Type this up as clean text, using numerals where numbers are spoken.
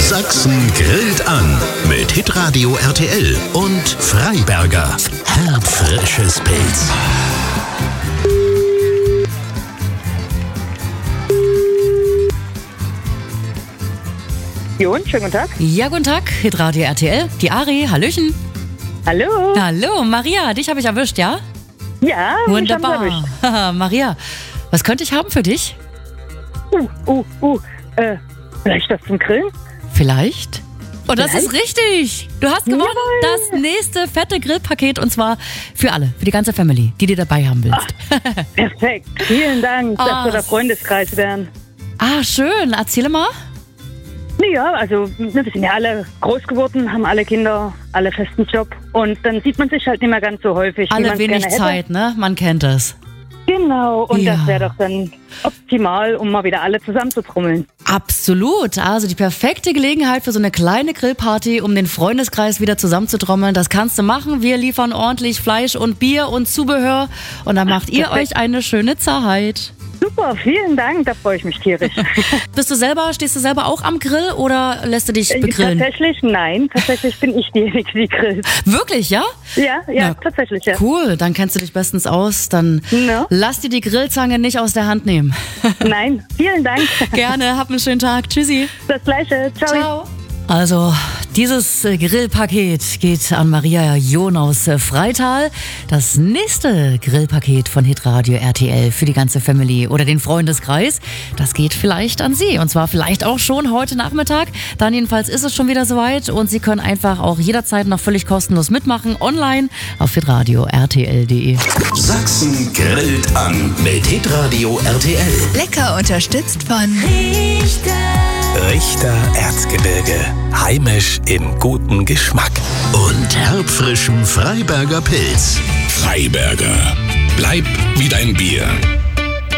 Sachsen grillt an mit Hitradio RTL und Freiberger. Herbfrisches Pilz. Jon, schönen guten Tag. Ja, guten Tag, Hitradio RTL. Die Ari, hallöchen. Hallo. Hallo, Maria, dich habe ich erwischt, ja? Ja, Wunderbar. mich haben Sie erwischt. Maria, was könnte ich haben für dich? Vielleicht was zum Grillen? Vielleicht? Oh, das ist richtig. Du hast gewonnen. Jawohl. Das nächste fette Grillpaket und zwar für alle, für die ganze Family, die dir dabei haben willst. Perfekt. Vielen Dank, dass wir der Freundeskreis werden. Schön. Erzähle mal. Naja, also wir sind ja alle groß geworden, haben alle Kinder, alle festen Job und dann sieht man sich halt nicht mehr ganz so häufig, wie Alle man wenig gerne hätte. Zeit, ne? Man kennt es. Genau, und Ja. das wäre doch dann optimal, um mal wieder alle zusammenzutrommeln. Absolut. Also die perfekte Gelegenheit für so eine kleine Grillparty, um den Freundeskreis wieder zusammenzutrommeln. Das kannst du machen. Wir liefern ordentlich Fleisch und Bier und Zubehör und dann macht ihr perfekt. euch eine schöne Zeit. Super, vielen Dank, da freue ich mich tierisch. Stehst du selber auch am Grill oder lässt du dich begrillen? Tatsächlich bin ich diejenige, die grillt. Wirklich, ja? Ja, Na, tatsächlich, ja. Cool, dann kennst du dich bestens aus. Dann Ja. lass dir die Grillzange nicht aus der Hand nehmen. Nein, vielen Dank. Gerne, hab einen schönen Tag. Tschüssi. Das Gleiche. Ciao. Ciao. Also, dieses Grillpaket geht an Maria John aus Freital. Das nächste Grillpaket von Hitradio RTL für die ganze Family oder den Freundeskreis, das geht vielleicht an Sie. Und zwar vielleicht auch schon heute Nachmittag. Dann jedenfalls ist es schon wieder soweit und Sie können einfach auch jederzeit noch völlig kostenlos mitmachen. Online auf hitradio rtl.de. Sachsen grillt an mit Hitradio RTL. Lecker unterstützt von Richter Erzgebirge. Heimisch in gutem Geschmack. Und herbfrischem Freiberger Pilz. Freiberger. Bleib wie dein Bier.